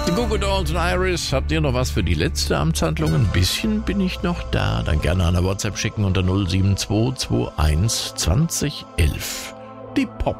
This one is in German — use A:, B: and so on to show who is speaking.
A: Die Goo Goo Dolls und Iris, habt ihr noch was für die letzte Amtshandlung? Ein bisschen bin ich noch da. Dann gerne eine WhatsApp schicken unter 07221 2011. Die Pop